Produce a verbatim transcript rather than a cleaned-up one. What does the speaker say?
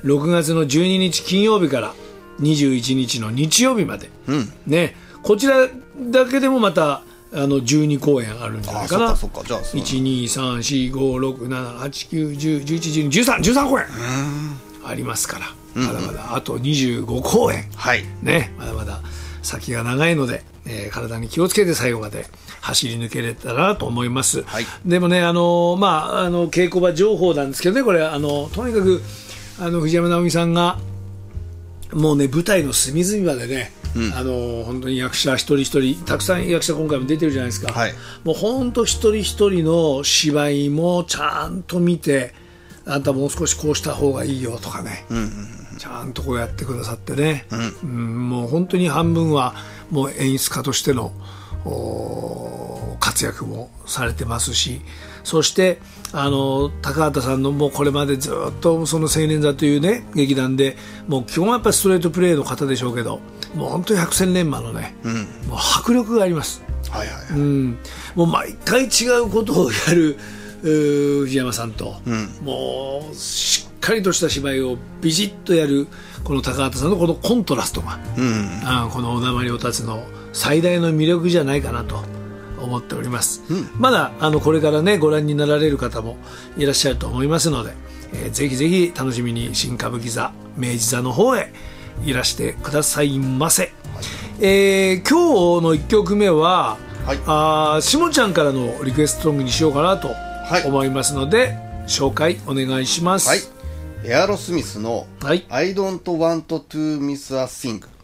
ろくがつのじゅうににち金曜日からにじゅういちにちの日曜日まで、 うんね、こちらだけでもまたあのじゅうにこうえんあるんじゃないかな。 あ、そっかそっか。じゃあいち、に、さん、よん、ご、ろく、なな、はち、きゅう、じゅう、じゅういち、じゅうに、じゅうさん、じゅうさんこうえんありますから、まだまだあとにじゅうごこうえん、 はいね、まだまだ先が長いので、えー体に気をつけて最後まで走り抜けれたらなと思います、 はい、 でもね、あのーまあ、あの稽古場情報なんですけどね、これあのとにかくあの藤山直美さんがもうね舞台の隅々までね、うん、あの本当に役者一人一人たくさん役者今回も出てるじゃないですか、 はい、 もう本当一人一人の芝居もちゃんと見て、あんたもう少しこうした方がいいよとかね、うんうんうん、ちゃんとこうやってくださってね、うんうん、もう本当に半分はもう演出家としての活躍もされてますし、そしてあの高畑さんのもうこれまでずっとその青年座というね劇団でもう基本はやっぱりストレートプレーの方でしょうけど、もう本当に百戦錬磨のね、うん、もう迫力があります、はいはいはい、うん、もう毎回違うことをやる藤山さんと、うん、もうしっかりとした芝居をビシッとやるこの高畑さんのこのコントラストが、うん、あこのおなまりお立つの最大の魅力じゃないかなと思っております、うん、まだあのこれからねご覧になられる方もいらっしゃると思いますので、えー、ぜひぜひ楽しみに新歌舞伎座明治座の方へいらしてくださいませ、はい、えー、今日のいっきょくめは、はい、あしもちゃんからのリクエストソングにしようかなと思いますので、はい、紹介お願いします、 はい、エアロスミスの、はい、I don't want to miss a thing